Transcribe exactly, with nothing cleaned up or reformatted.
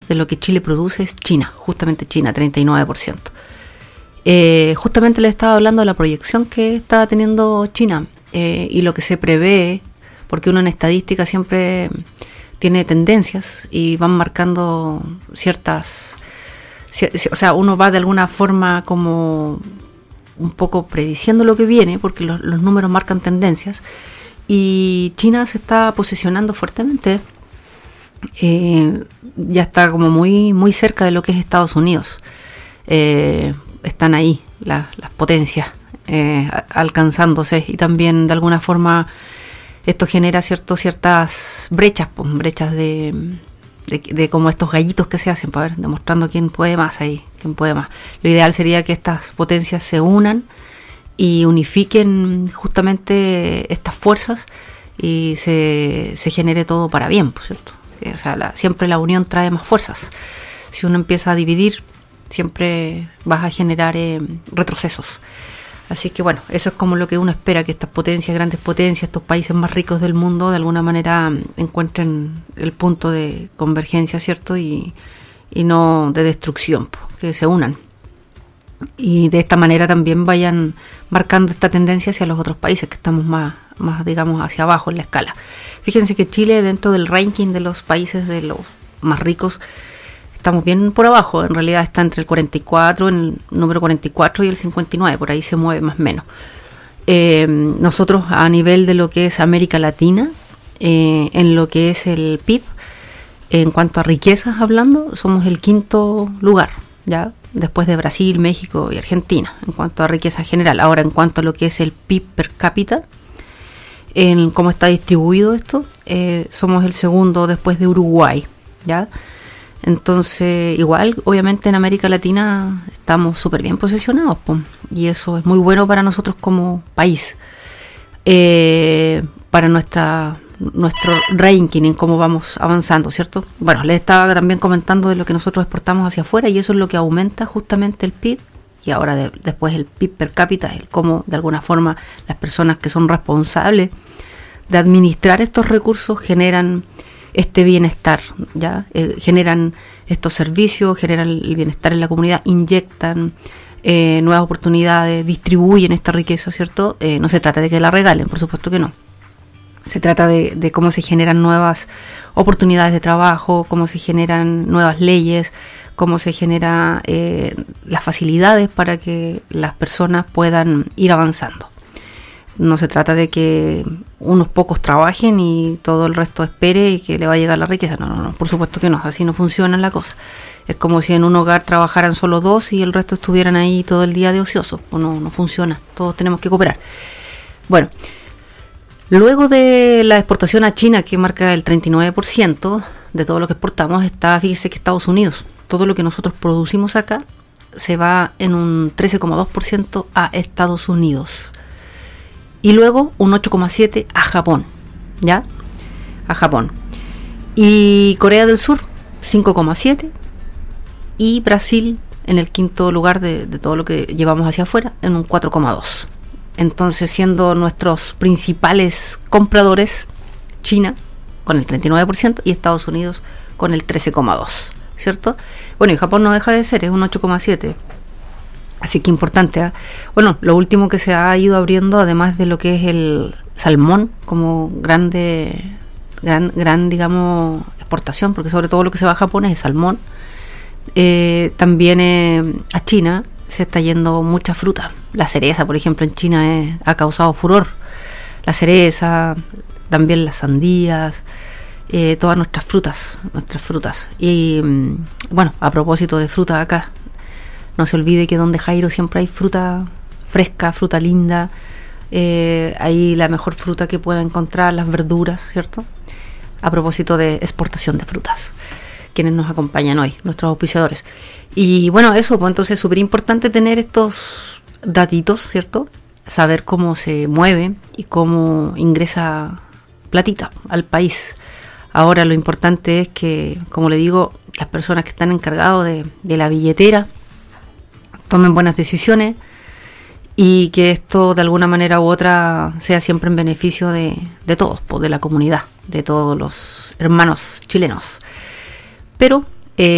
de lo que Chile produce es China, justamente China, treinta y nueve por ciento. Eh, justamente le estaba hablando de la proyección que está teniendo China eh, y lo que se prevé, porque uno en estadística siempre tiene tendencias y van marcando ciertas, o sea, uno va de alguna forma como un poco prediciendo lo que viene, porque los, los números marcan tendencias, y China se está posicionando fuertemente, eh, ya está como muy, muy cerca de lo que es Estados Unidos. Eh, están ahí la, las potencias eh, alcanzándose, y también de alguna forma esto genera cierto, ciertas brechas, pues, brechas de, de, de como estos gallitos que se hacen, para ver, demostrando quién puede más ahí, quién puede más. Lo ideal sería que estas potencias se unan y unifiquen justamente estas fuerzas y se, se genere todo para bien, por cierto. O sea, la, siempre la unión trae más fuerzas. Si uno empieza a dividir, siempre vas a generar eh, retrocesos. Así que bueno, eso es como lo que uno espera, que estas potencias, grandes potencias, estos países más ricos del mundo, de alguna manera encuentren el punto de convergencia, ¿cierto? Y, y no de destrucción, que se unan. Y de esta manera también vayan marcando esta tendencia hacia los otros países, que estamos más, más digamos, hacia abajo en la escala. Fíjense que Chile, dentro del ranking de los países de los más ricos, estamos bien por abajo. En realidad está entre el cuarenta y cuatro, en el número cuarenta y cuatro y el cincuenta y nueve, por ahí se mueve más o menos. Eh, nosotros a nivel de lo que es América Latina, eh, en lo que es el P I B, en cuanto a riquezas hablando, somos el quinto lugar, ya después de Brasil, México y Argentina, en cuanto a riqueza general. Ahora, en cuanto a lo que es el P I B per cápita, en cómo está distribuido esto, eh, somos el segundo después de Uruguay, ¿ya? Entonces, igual, obviamente en América Latina estamos súper bien posicionados, pues, y eso es muy bueno para nosotros como país, eh, para nuestra nuestro ranking, en cómo vamos avanzando, ¿cierto? Bueno, les estaba también comentando de lo que nosotros exportamos hacia afuera, y eso es lo que aumenta justamente el P I B, y ahora de, después el P I B per cápita, el cómo de alguna forma las personas que son responsables de administrar estos recursos generan este bienestar, ya eh, generan estos servicios, generan el bienestar en la comunidad, inyectan eh, nuevas oportunidades, distribuyen esta riqueza, ¿cierto? Eh, no se trata de que la regalen, por supuesto que no. Se trata de, de cómo se generan nuevas oportunidades de trabajo, cómo se generan nuevas leyes, cómo se generan eh, las facilidades para que las personas puedan ir avanzando. No se trata de que unos pocos trabajen y todo el resto espere y que le va a llegar la riqueza. No, no, no, por supuesto que no, así no funciona la cosa. Es como si en un hogar trabajaran solo dos y el resto estuvieran ahí todo el día de ociosos. No, no funciona, todos tenemos que cooperar. Bueno, luego de la exportación a China, que marca el treinta y nueve por ciento de todo lo que exportamos, está, fíjese que Estados Unidos. Todo lo que nosotros producimos acá se va en un trece coma dos por ciento a Estados Unidos. Y luego un ocho coma siete por ciento a Japón, ¿ya? A Japón. Y Corea del Sur, cinco coma siete por ciento. Y Brasil, en el quinto lugar de, de todo lo que llevamos hacia afuera, en un cuatro coma dos por ciento. Entonces, siendo nuestros principales compradores China, con el treinta y nueve por ciento, y Estados Unidos con el trece coma dos por ciento, ¿cierto? Bueno, y Japón no deja de ser, es un ocho coma siete por ciento. Así que importante, ¿eh? Bueno, lo último que se ha ido abriendo, además de lo que es el salmón como grande, gran, gran digamos, exportación, porque sobre todo lo que se va a Japón es el salmón, eh, también eh, a China se está yendo mucha fruta. La cereza, por ejemplo, en China eh, ha causado furor. La cereza, también las sandías, eh, todas nuestras frutas, nuestras frutas. Y bueno, a propósito de fruta acá, no se olvide que donde Jairo siempre hay fruta fresca, fruta linda, eh, ahí la mejor fruta que pueda encontrar, las verduras, ¿cierto? A propósito de exportación de frutas, quienes nos acompañan hoy, nuestros auspiciadores. Y bueno, eso, pues entonces es súper importante tener estos datitos, ¿cierto? Saber cómo se mueve y cómo ingresa platita al país. Ahora lo importante es que, como le digo, las personas que están encargados de, de la billetera tomen buenas decisiones y que esto de alguna manera u otra sea siempre en beneficio de, de todos, pues, de la comunidad, de todos los hermanos chilenos. Pero